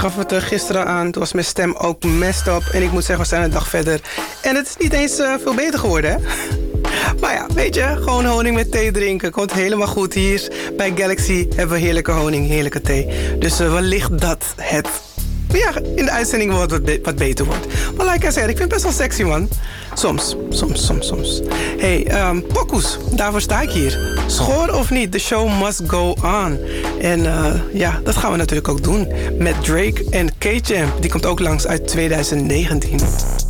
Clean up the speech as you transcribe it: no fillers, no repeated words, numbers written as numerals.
gaf het gisteren aan. Toen was mijn stem ook messed up. En ik moet zeggen, we zijn een dag verder. En het is niet eens veel beter geworden, hè? Maar ja, weet je, gewoon honing met thee drinken. Komt helemaal goed. Hier bij Galaxy hebben we heerlijke honing, heerlijke thee. Dus wellicht dat het in de uitzending wat beter wordt. Maar like I said, ik vind het best wel sexy, man. Soms. Hey, pokoes, daarvoor sta ik hier. Schoor of niet, the show must go on. En dat gaan we natuurlijk ook doen. Met Drake en K-Champ. Die komt ook langs uit 2019.